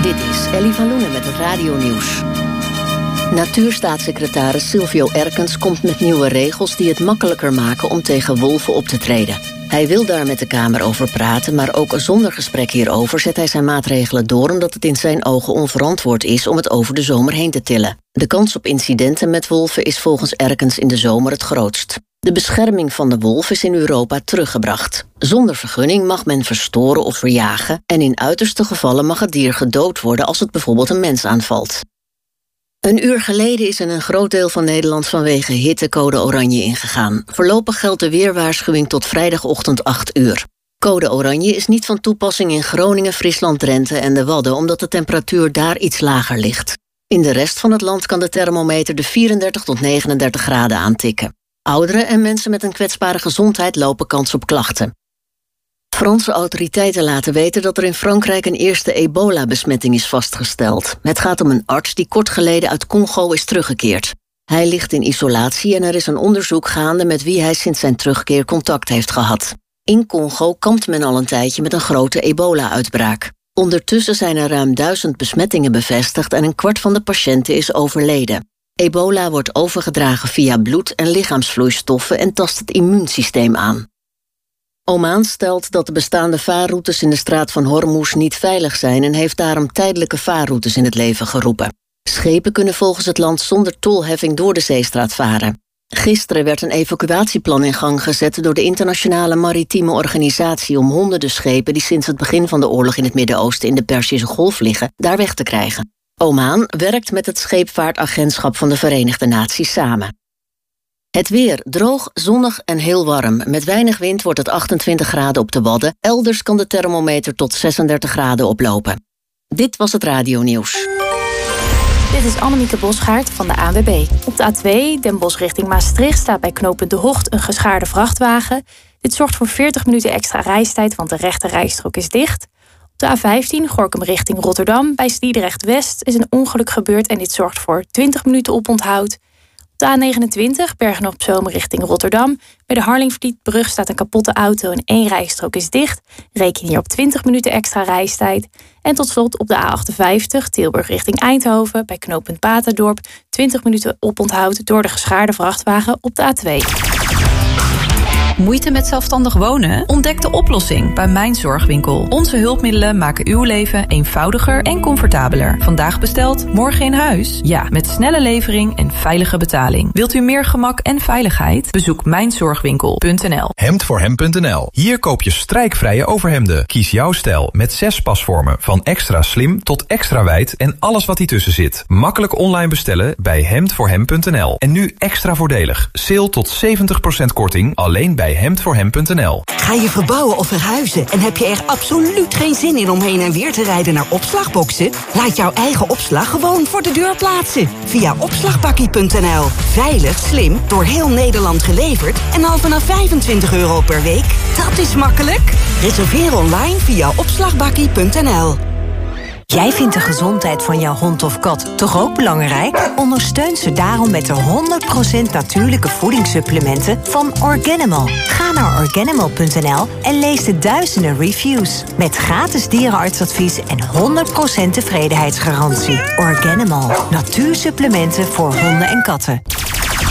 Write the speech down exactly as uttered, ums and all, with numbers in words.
Dit is Ellie van Loenen met het radionieuws. Natuurstaatssecretaris Silvio Erkens komt met nieuwe regels die het makkelijker maken om tegen wolven op te treden. Hij wil daar met de Kamer over praten, maar ook zonder gesprek hierover zet hij zijn maatregelen door omdat het in zijn ogen onverantwoord is om het over de zomer heen te tillen. De kans op incidenten met wolven is volgens Erkens in de zomer het grootst. De bescherming van de wolf is in Europa teruggebracht. Zonder vergunning mag men verstoren of verjagen en in uiterste gevallen mag het dier gedood worden als het bijvoorbeeld een mens aanvalt. Een uur geleden is in een groot deel van Nederland vanwege hitte code oranje ingegaan. Voorlopig geldt de weerwaarschuwing tot vrijdagochtend acht uur. Code oranje is niet van toepassing in Groningen, Friesland, Drenthe en de Wadden, omdat de temperatuur daar iets lager ligt. In de rest van het land kan de thermometer de vierendertig tot negenendertig graden aantikken. Ouderen en mensen met een kwetsbare gezondheid lopen kans op klachten. Franse autoriteiten laten weten dat er in Frankrijk een eerste ebola-besmetting is vastgesteld. Het gaat om een arts die kort geleden uit Congo is teruggekeerd. Hij ligt in isolatie en er is een onderzoek gaande met wie hij sinds zijn terugkeer contact heeft gehad. In Congo kampt men al een tijdje met een grote ebola-uitbraak. Ondertussen zijn er ruim duizend besmettingen bevestigd en een kwart van de patiënten is overleden. Ebola wordt overgedragen via bloed en lichaamsvloeistoffen en tast het immuunsysteem aan. Oman stelt dat de bestaande vaarroutes in de straat van Hormuz niet veilig zijn en heeft daarom tijdelijke vaarroutes in het leven geroepen. Schepen kunnen volgens het land zonder tolheffing door de zeestraat varen. Gisteren werd een evacuatieplan in gang gezet door de Internationale Maritieme Organisatie om honderden schepen die sinds het begin van de oorlog in het Midden-Oosten in de Perzische Golf liggen, daar weg te krijgen. Oman werkt met het scheepvaartagentschap van de Verenigde Naties samen. Het weer droog, zonnig en heel warm. Met weinig wind wordt het achtentwintig graden op de Wadden. Elders kan de thermometer tot zesendertig graden oplopen. Dit was het radionieuws. Dit is Annemieke Bosgaard van de A N W B. Op de A twee, Den Bosch richting Maastricht, staat bij knooppunt De Hocht een geschaarde vrachtwagen. Dit zorgt voor veertig minuten extra reistijd, want de rechte rijstrook is dicht. Op de A vijftien, Gorinchem richting Rotterdam, bij Sliedrecht-West is een ongeluk gebeurd en dit zorgt voor twintig minuten oponthoud. Op de A negenentwintig, Bergen-op-Zoom richting Rotterdam. Bij de Harlingvlietbrug staat een kapotte auto en één rijstrook is dicht. Reken hier op twintig minuten extra reistijd. En tot slot op de A achtenvijftig, Tilburg richting Eindhoven. Bij knooppunt Baterdorp twintig minuten oponthoud door de geschaarde vrachtwagen op de A twee. Moeite met zelfstandig wonen? Ontdek de oplossing bij Mijn Zorgwinkel. Onze hulpmiddelen maken uw leven eenvoudiger en comfortabeler. Vandaag besteld, morgen in huis? Ja, met snelle levering en veilige betaling. Wilt u meer gemak en veiligheid? Bezoek mijn zorgwinkel punt n l. hemd voor hem punt n l. Hier koop je strijkvrije overhemden. Kies jouw stijl met zes pasvormen. Van extra slim tot extra wijd en alles wat ertussen zit. Makkelijk online bestellen bij hemd voor hem punt n l. En nu extra voordelig. Sale tot zeventig procent korting alleen bij bij hemd voor hem punt n l. Ga je verbouwen of verhuizen en heb je er absoluut geen zin in om heen en weer te rijden naar opslagboxen? Laat jouw eigen opslag gewoon voor de deur plaatsen. Via opslagbakkie punt n l. Veilig, slim, door heel Nederland geleverd en al vanaf vijfentwintig euro per week. Dat is makkelijk. Reserveer online via opslagbakkie punt n l. Jij vindt de gezondheid van jouw hond of kat toch ook belangrijk? Ondersteun ze daarom met de honderd procent natuurlijke voedingssupplementen van Organimal. Ga naar organimal punt n l en lees de duizenden reviews. Met gratis dierenartsadvies en honderd procent tevredenheidsgarantie. Organimal. Natuursupplementen voor honden en katten.